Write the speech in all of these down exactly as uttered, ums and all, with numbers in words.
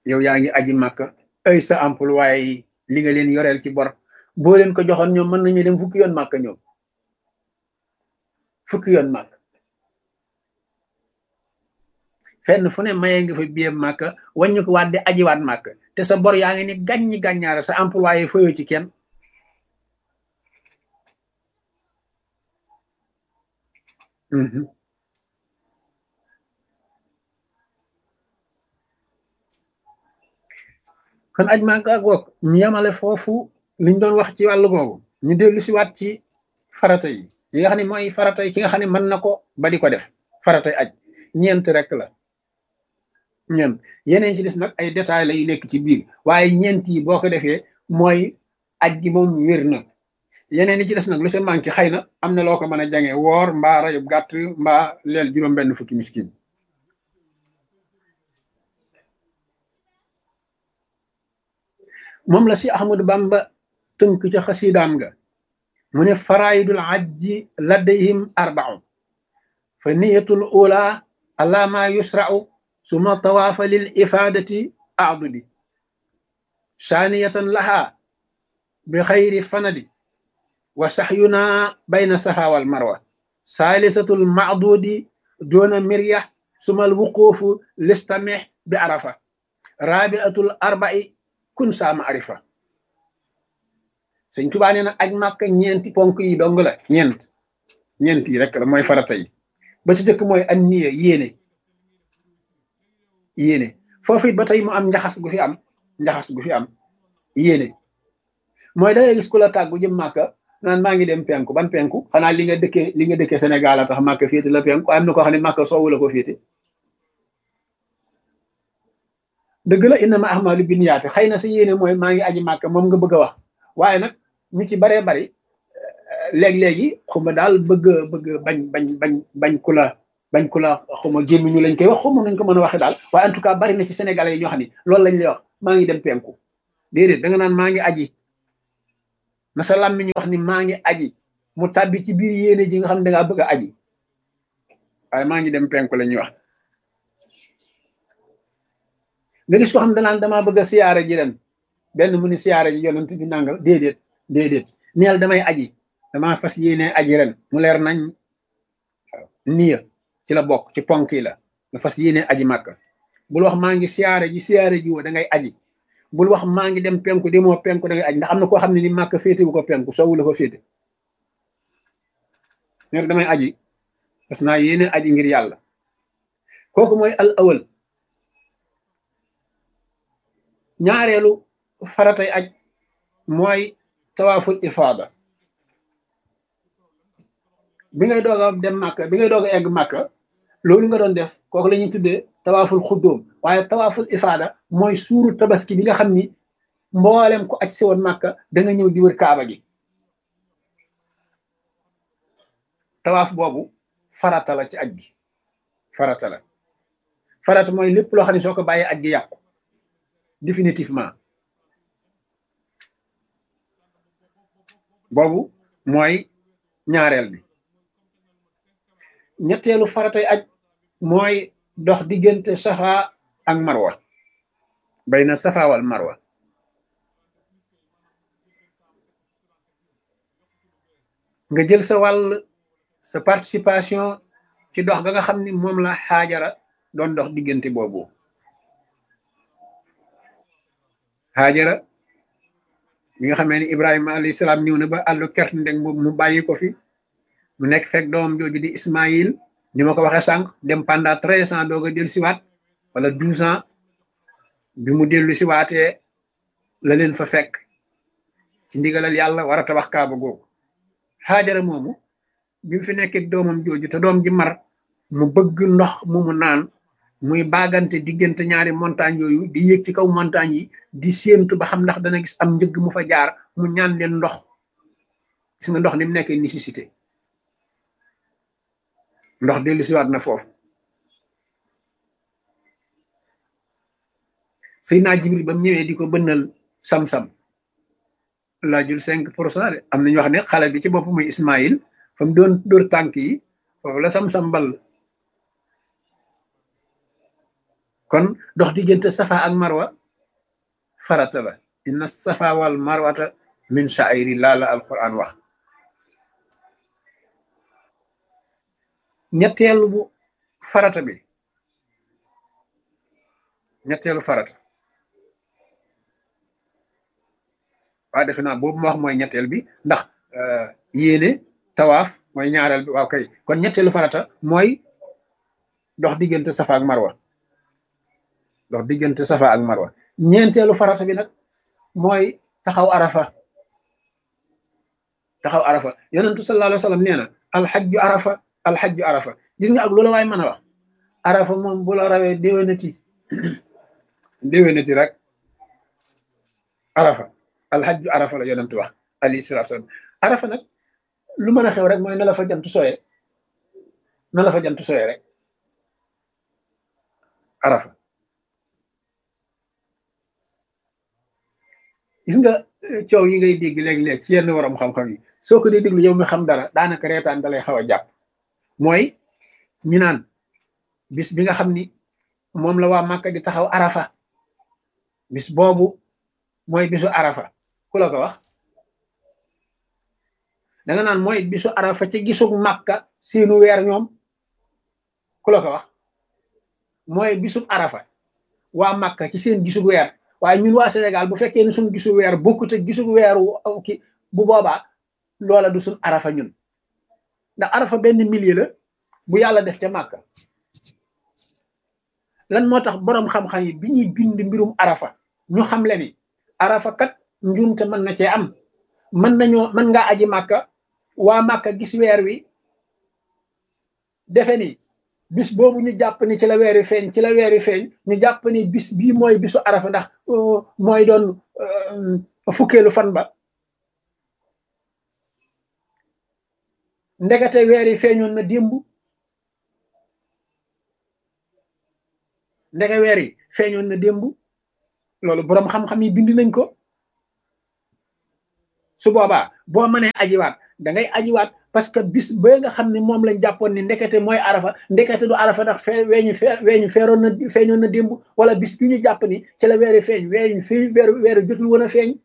yow yaa ngi aji màkka ay sa employé yi li nga leen yoreel ci bor boo leen ko joxoon ñoom mën nañu dem fukki yoon màkka ñoom fukki yoon màkk fenn fu ne mayee nga fa biyee màkk wàññi ko waat di ajiwaat màkk te sa bor yaa ngi ni gàññi gàññaara sa employé fayoo ci kenn kon aj màkk ak wokk ñu yemale foofu liñ doon wax ci wàllu googu ñu dellu si waat ci farata yi yi nga xam ne mooy farata yi ki nga xam ne mën na ko ba di ko def faratay aj ñeent rek la ñeent yeneen ci des nag ay détails la yu nekk ci biir waaye ñeent yi boo ko defee mooy aj gi moom wér na yeneen yi ci des nag lu seen manqué xëy na am na loo ko mën a jange woor mbaa rayub gàtt mbaa leel juróom benn fukki miskin moom la si Ahmadu Bamba tënk ca xasidaam nga mu ne faraidul ajji ladayhim arbau fa niyatul ula ala ma yusra'u suma tawaafa lil ifadati adudi saaniyatan laha bi xayri fanadi wa saxyuna bayna safa wal marwa saalisatul macdudi duna mirya suma alwuqufu listamih bi arafa rabiatul arba'i kun saama arifa sëñ Tuubaa nee na aj màkk ñeenti ponk yi dong la ñeent ñeent yi rek la mooy farata yi ba ci jëkk mooy an niya yéene yéene foofu it ba tey mu am njaxas gu fi am njaxas gu fi am yéene mooy da ngay gis ku la tàggu jëm màkka naan maa ngi dem penku ban penku xanaa li nga dëkkee li nga dëkkee Sénégal a tax màkka féete la penku am na koo xam ne màkka soowu la ko féete dëgg la innama ahmalu binniyaati xëy na sa yéene mooy maa ngi aji màkka moom nga bëgg a wax waaye nag ñu ci baree bari léeg-léegi xuma daal bëgg bëgg bañ bañ bañ bañ ku la bañ ku la xuma gémmiñu lañ koy wax xuma nañ ko mën a waxe daal waaye en tout cas bari na ci sénégalais yi ñoo xam ne loolu lañ lay wax maa ngi dem penku déedéet da nga naan maa ngi aji na sa làmmiñ ñu wax ni maa ngi aji mu tàbbi ci biir yéene ji nga xam ne dangaa bëgg a aji waaye maa ngi dem penku la ñuy wax nga gis ko xam ne danaan damaa bëgg a siyaara ji ren benn mu ni siyaara ji yonent bi nangal déedéet déedéet neel damay aji damaa fas yéene aji ren mu leer nañ waaw niya ci la bokk ci ponk yi la nga fas yéene aji màkka bul wax maa ngi siyaara ji siyaara ji woo da ngay aji bul wax maa ngi dem penku demoo penku da ngay aji ndax am na koo xam ne ni màkka féete wu ko penku soowu la ko féete neel damay aji parce que naa yéene aji ngir yàlla kooku mooy al awal ñaareelu faratay aj mooy tawaaful ifaada bi ngay doog a dem màkka bi ngay doog a egg màkka loolu nga doon def kooku la ñuy tuddee tawaaful xuddoom waaye tawaaful ifaada mooy suuru tabaski bi nga xam ni mboolem ko aj si woon màkka da nga ñëw di wër kaaba gi tawaaf boobu farata la ci aj gi farata la farata mooy lépp loo xam ne soo ko bàyyee aj gi yàqu définitivement boobu mooy ñaareel bi ñetteelu faratay aj mooy dox diggante safa ak marwa bayna safa wal marwa nga jël sa wàll sa participation ci dox ga nga xam ni moom la xaajara doon dox diggante boobu xaajara bi nga xamee ni Ibrahima alayhi salaam ñëw na ba àllu kert ndeg boobu mu bàyyi ko fi mu nekk fekk doomam jooju di Ismaïl ni ma ko waxee sànq dem pendant treize ans doog a dellu siwaat wala douze ans bi mu dellu siwaatee la leen fa fekk ci ndigalal yàlla war a tabax kaaba googu xaajara moomu bi mu fi nekkee doomam jooju te doom ji mar mu bëgg ndox mu mu naan muy baagante diggante ñaari montagne yooyu di yéeg ci kaw montagne yi di séentu ba xam ndax dana gis am njëgg mu fa jaar mu ñaan leen ndox gis nga ndox ni mu nekkee nécessité ndox dellu siwaat na foofu Seydina Jibril ba mu ñëwee di ko bënnal sam-sam laajul cinq pour cent de am nañu wax ne xale bi ci bopp muy Ismaïl fa mu doon dóor tànk yi foofu la sam-sam ball kon dox diggante safa ak marwa farata la inna safa wal marwata min sha'airi laa la alquran wax ñetteelu bu farata bi ñetteelu farata waa defe naa boobu ma wax mooy ñetteel bi ndax yéene tawaaf mooy ñaareel bi waaw kay kon ñetteelu farata mooy dox diggante safa ak marwa dox diggante safa ak marwa ñeenteelu farata bi nag mooy taxaw arafa taxaw arafa yonentu sallallahu alayhi wa sallam nee na alxajju arafa alxajju arafa gis nga ak loola waay mën a wax arafa moom bu la rawee déwénati déwénati rek arafa alxajju arafa la yonentu wax alayhi salaatu salaam arafa nag lu mën a xew rek mooy na la fa jant sooyee na la fa jant sooyee rek arafa gis nga coow yi ngay dégg léeg-léeg ci yenn waram xam-xam yi soo ko dee déglu yow mi xam dara daanaka reetaan da lay xaw a jàpp mooy ñu naan bis bi nga xam ni moom la waa Màkka di taxaw arafa bis boobu mooy bisu arafa ku la ko wax da nga naan mooy bisu arafa ci gisug Màkka seenu weer ñoom ku la ko wax mooy bisub arafa waa Màkka ci seen gisug weer waaye ñun waa Sénégal bu fekkee ne suñu gisu weer bokkut ak gisu weeru ki bu boobaa loola du suñ arafa ñun ndax arafa benn milieu la bu yàlla def ca Màkka lan moo tax boroom xam-xam yi bi ñuy bind mbirum arafa ñu xam le ni arafa kat njuumte mën na cee am mën nañoo mën ngaa aji Màkka waa Màkka gis weer wi defe ni bis boobu ñu jàpp ni ci la weeri feeñ ci la weeri feeñ ñu jàpp ni bis bii mooy bisu arafa ndax mooy doon fukkeelu fan ba ndekete weeri feeñoon na démb ndeke weeri feeñoon na démb loolu boroom xam-xam yi bind nañ ko su boobaa boo mënee ajiwaat da ngay ajiwaat parce que bis ba nga xam ne moom lañ jàppoon ni ndekete mooy arafa ndekete du arafa ndax fee weeñu fee weeñu feeroon na feeñoon na démb wala bis bi ñu jàpp ni ci la weeri feeñ weeñu fii weeru weeru jotul woon a feeñ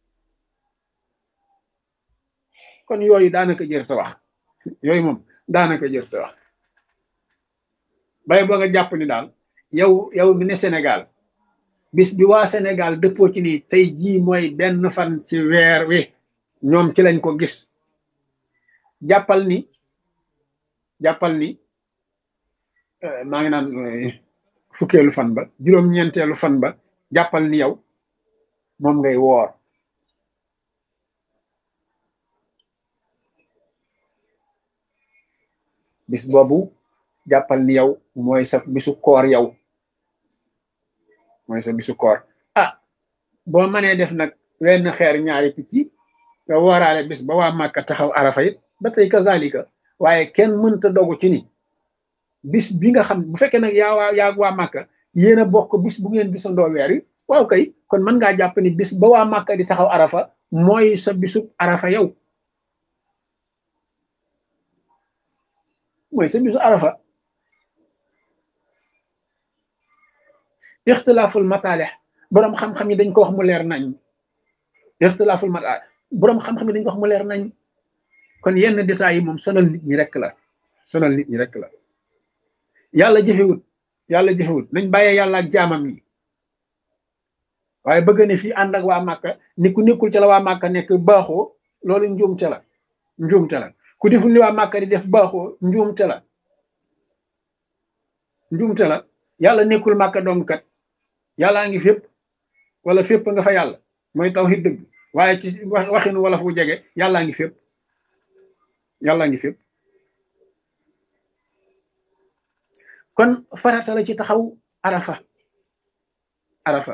kon yooyu daanaka jër ta wax yooyu moom daanaka jër ta wax bay boo nga jàpp ni daal yow yow mi ne Sénégal bis bi waa Sénégal dëppoo ci ni tey jii mooy benn fan ci weer wi ñoom ci lañ ko gis jàppal ni jàppal ni maa ngi naan fukkeelu fan ba juróom-ñeenteelu fan ba jàppal ni yow moom ngay woor bis boobu jàppal ni yow mooy sa bisu koor yow mooy sa bisu koor ah boo mënee def nag wenn xeer ñaari picc nga wooraale bis ba waa Màkka taxaw arafa it ba tey kazalika waaye kenn mënta dogu ci ni bis bi nga xam bu fekkee nag yaa waa yaa waa Màkka yéen a bokk bis bu ngeen gisandoo weer yi waaw kay kon mën ngaa jàpp ni bis ba waa Màkka di taxaw arafa mooy sa bisu arafa yow mooy sa bisu arafa ixtilaaful mataalix boroom xam-xam yi dañ ko wax mu leer nañ ixtilaaful mataalix boroom xam-xam yi dañ ko wax mu leer nañ kon yenn détails yi moom sonal nit ñi rek la sonal nit ñi rek la yàlla jëfewut yàlla jëfewut nañ bàyyee yàlla ak jaamam yi waaye bëgg ne fii ànd ak waa Màkka ni ku nekkul ca la waa Màkka nekk baaxoo loolu njuumte la njuumte la ku deful li waa Màkka di def baaxoo njuumte la njuumte la yàlla nekkul Màkka dong kat yàllaa ngi fépp wala fépp nga fa yàlla mooy tawhid dëgg waaye ci waxinu wala fu jege yàllaa ngi fépp yàllaa ngi fépp kon farata la ci taxaw arafa arafa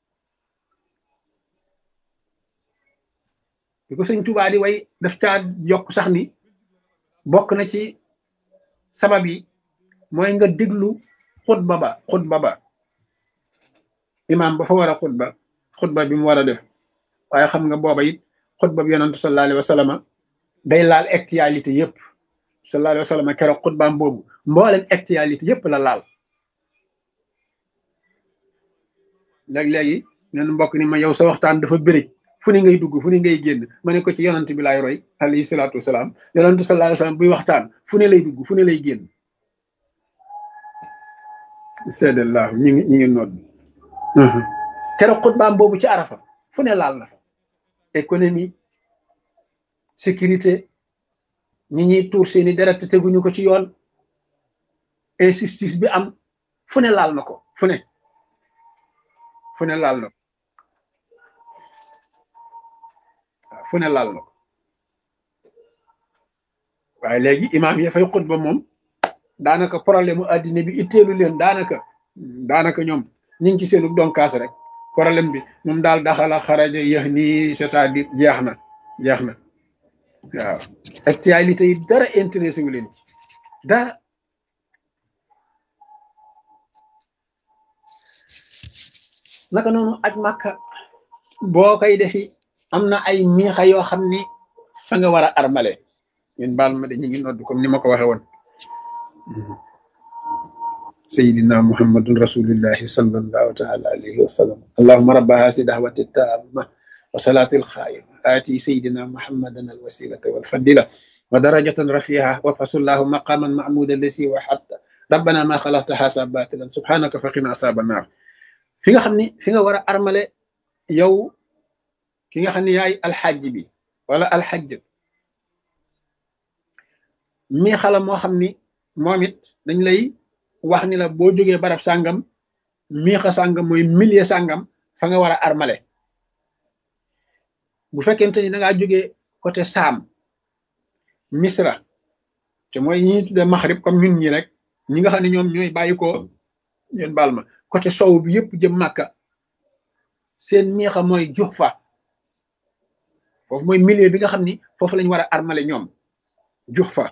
bi ko sëñ Tuubaa di way daf caa yokk sax ni bokk na ci sabab yi mooy nga déglu xutba ba xutba ba imaam ba fa war a xutba xutba bi mu war a def waaye xam nga booba it xutba bi yonantu sallallahu alayhi wa sallam day laal actualité yëpp sallallahu alayhi wa sallam keroog xutbaam boobu mboolem actualité yëpp la laal léeg-léegi neen mbokk ni ma yow sa waxtaan dafa bëri fu ne ngay dugg fu ne ngay génn ma ne ko ci yonant bi laay roy alayhi salaatu wasalaam yonantu sallallahu alayhi wasallam buy waxtaan fu ne lay dugg fu ne lay génn seedallahu ñi ngi ñi ngi nodd keroog xutbaam boobu ci arafa fu ne laal na fa économie sécurité ñi ñuy tuur seeni deret te teguñu ko ci yoon injustice bi am fu ne laal na ko fu ne fu ne laal na ko waaw fu ne laal na ko waaye léegi imaam yi fay xutba moom daanaka problème mu addina bi itteelu leen daanaka daanaka ñoom ñu ngi ci seenu donkaas rek problème bi moom daal daxala xaraja yéex nii c'est-à-dire jeex na jeex na waaw actualité yi dara intéressé wu leen ci dara naka noonu aj màkka boo koy defi am na ay miixa yoo xam ni fa nga war a armale ñun baal ma de ñu ngi nodd comme ni ma ko waxe woon sayidina muhammadun rasulillahi sallallahu taala alayhi wa sallam allahuma rabba hasi dahwati tamma wa salati alxaima ati sayidina muhammadan alwasilata walfadila wa darajatan rafiha wa fasullahu maqaman mahmuda lasi wa hatta rabbana ma xalaqta hasa batilan subhanaka faqina asaba naar fi nga xam ni fi nga war a armale yow ki nga xam ne yaay alxajj bi wala alxajj mi xala moo xam ni moom it dañ lay wax ni la boo jógee barab sàngam miixa sàngam mooy milieu sàngam fa nga war a armale bu fekkente ni da ngaa jógee côté saam misra te mooy ñi tudde maxrib comme ñun ñi rek ñi nga xam ne ñoom ñooy bàyyi ko ñeen baal ma côté sow bi yëpp jëm màkka seen miixa mooy Juhfa foofu mooy milieu bi nga xam ni foofu lañ war a armale ñoom Juhfa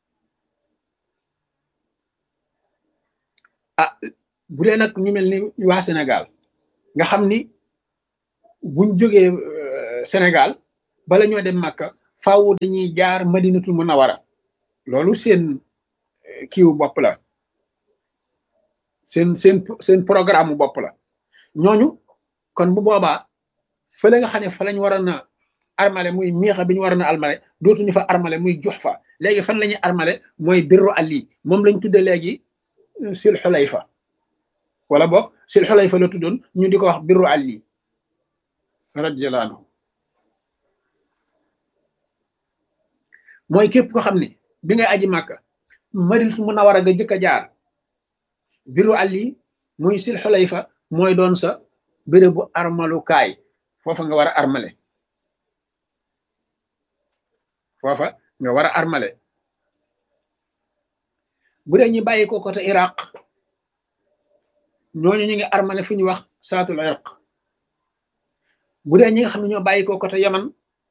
ah bu dee nag ñu mel ni waa Sénégal nga xam ni buñ jógee Sénégal bala ñoo dem màkka faaw dañuy jaar Madinatul Munawara loolu seen kiiwu bopp la seen seen seen programme bopp la ñooñu kon bu boobaa fële nga xam ne fa lañ war a na armale muy miixa bi ñu war a na armale dootuñu fa armale muy Juhfa léegi fan la ñuy armale mooy birru ali moom lañ tudde léegi sil xulayfa wala boog sil xulayfa la tuddoon ñu di ko wax birru ali radiyallahu anhu mooy képp ko xam ne bi ngay aji màkka Madinatul Munawara nga jëkk a jaar biru ali muy sil xulayfa mooy doon sa bérébu armalukaay foofa nga war a armale foofa nga war a armale bu dee ñu bàyyi ko côté Iraq ñooñu ñu ngi armale fu ñu wax saatul irq bu dee ñi nga xam ne ñoo bàyyi ko côté Yaman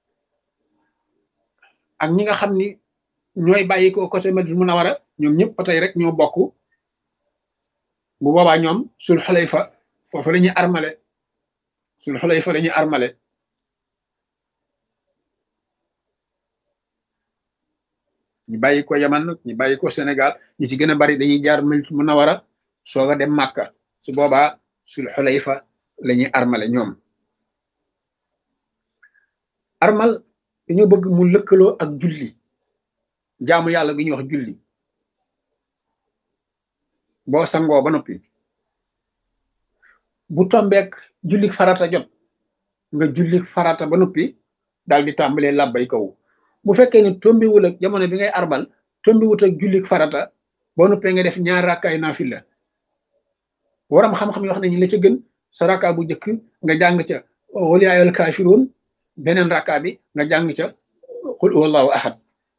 ak ñi nga xam ni ñooy bàyyi ko côté Madina Munawara ñoom ñëpp ba tey rek ñoo bokk bu boobaa ñoom sul xulayfa foofu la ñuy armale sul xulayfa la ñuy armale ñu bàyyi ko Yaman ñu bàyyi ko Sénégal ñu ci gën a bari dañuy jaar Madina Munawara soog a dem Màkka su boobaa sul xulayfa la ñuy armale ñoom armal dañoo bëgg mu lëkkaloo ak julli jaamu yàlla gi ñuy wax julli boo sangoo ba noppi bu tombeek jullik farata jot nga jullik farata ba noppi daal di tàmbalee làbbay kaw bu fekkee ne tombiwul ak jamono bi ngay arbal tombiwut ak jullik farata boo noppee nga def ñaar rakkaay naafila waram xam-xam yoo xam ne ñi la ca gën sa rakka bu njëkk nga jàng ca wal yaa ayyuhal kaafiruun beneen rakka bi nga jàng ca qul huwallahu ahad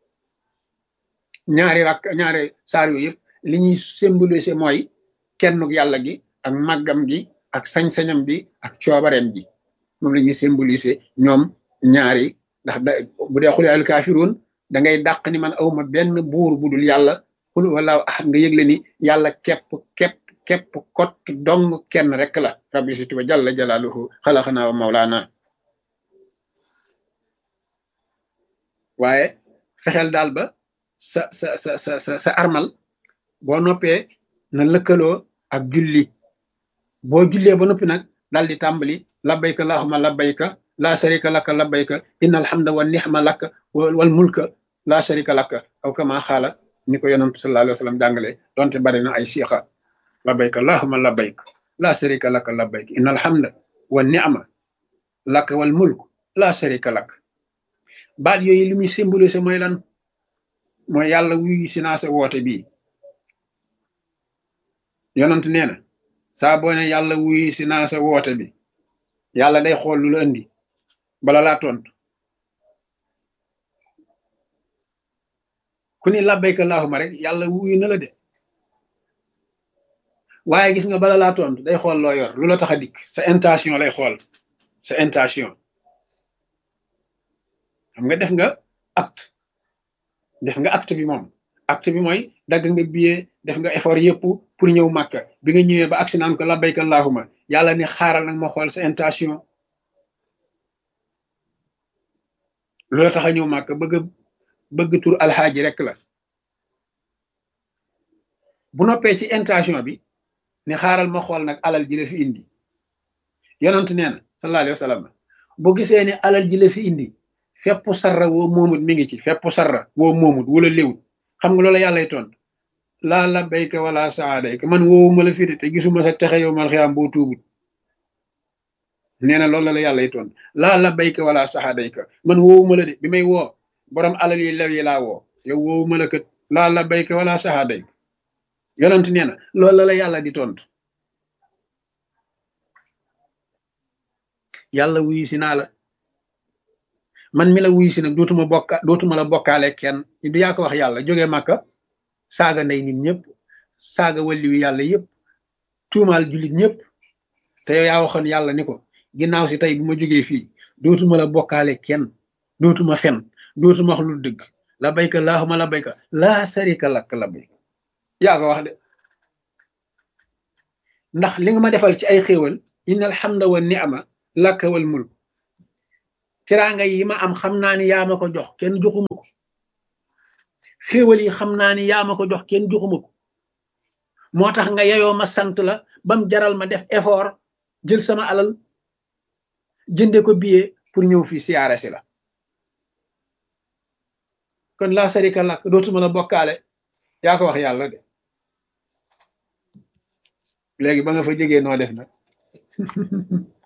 ñaari rakk ñaari saar yooyu yëpp li ñuy symboliser mooy kennuk yàlla gi ak màggam gi ak sañ-sañam bi ak coobareem gi moom la ñuy symboliser ñoom ñaari ndax da bu dee xul yaayul kaafiruun da ngay dàq ni man awma benn buur bu dul yàlla xul wala ahad nga yëgle ni yàlla képp képp képp kott dong kenn rek la rabbi siti wa jalla jalaaluhu xalaqana wa mawlaana waaye fexeel daal ba sa sa sa sa sa sa armal boo noppee na lëkkaloo ak julli boo jullee ba noppi nag daal di tàmbali labbayka allahumma labbayka laa sharika laka labbayka inna alhamda wa nixma laka wal mulka laa sharika laka aw kama xaala ni ko yonantu sallallahu alayhi wa sallam jàngale donte bari na ay siixa labbayka allahumma labbayka laa sharika laka labbayka inna alhamda wa nixma laka wal mulk laa sharika laka baat yooyu li muy symbolisé mooy lan mooy yàlla wuyu si naa sa woote bii yonant nee na saa boo ne yàlla wuyu si naa sa woote bi yàlla day xool lu la indi bala laa tontu ku ni labbayka allahumma rek yàlla wuyu na la de waaye gis nga bala laa tontu day xool loo yor lu la tax a dikk sa intention lay xool sa intention xam nga def nga acte def nga acte bi moom acte bi mooy dagg nga billet def nga effort yëpp pour ñëw màkka bi nga ñëwee ba agsi naan ko labbayka allahumma yàlla ni xaaral nag ma xool sa intention lu la tax a ñëw màkka bëgg bëgg tur alxaaji rek la bu noppee ci intention bi ni xaaral ma xool nag alal ji la fi indi yonent nee na sallallahu alayhi wa sallam boo gisee ne alal ji la fi indi fepp sarra woo moomut mi ngi ci fepp sarra woo moomut wala léwut xam nga loola yàllay tontu laa labbayka wala saadayka man woowuma la fi de te gisuma sa texe yow mal xiyaam boo tuubut nee na loolu la yàllay tontu laa labbayka wala saadayka man woowuma la de bi may woo borom alal yi lew yi laa woo yow woowuma la kat laa labbayka wala saadayka yonent nee na loolu la yàlla di tontu yàlla wuyu si naa la man mi la wuyu si nag dootuma bokka dootuma la bokkaale kenn du yaa ko wax yàlla jógee màkka saaga ndey nit ñëpp saaga wàlliwu yàlla yëpp tuumaal jullit ñëpp te yow yaa waxoon yàlla ni ko ginnaaw si tey bu ma jógee fii dootuma la bokkaale kenn dootuma fen dootuma wax lu dëgg labbayka allahumma labbayka laa sharika lak labbayka yaa ko wax de ndax li nga ma defal ci ay xéewal inna alhamda wa ni'ma laka wal mulk tiraanga yi ma am xam naa ni yaa ma ko jox kenn joxuma ko xéewal yi xam naa ni yaa ma ko jox kenn joxuma ko moo tax nga yeyoo ma sant la bam jaral ma def effort jël sama alal jënde ko billet pour ñëw fii siyaare si la kon laa sarika lak dootuma la bokkaale yaa ko wax yàlla de léegi ba nga fa jógee noo def nag